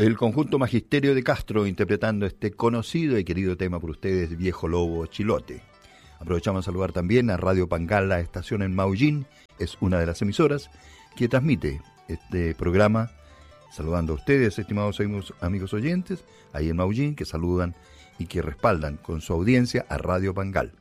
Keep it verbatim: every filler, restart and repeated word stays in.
El conjunto Magisterio de Castro interpretando este conocido y querido tema por ustedes, Viejo Lobo Chilote. Aprovechamos a saludar también a Radio Pangal, la estación en Maullín, es una de las emisoras que transmite este programa. Saludando a ustedes, estimados amigos, amigos oyentes, ahí en Maullín, que saludan y que respaldan con su audiencia a Radio Pangal.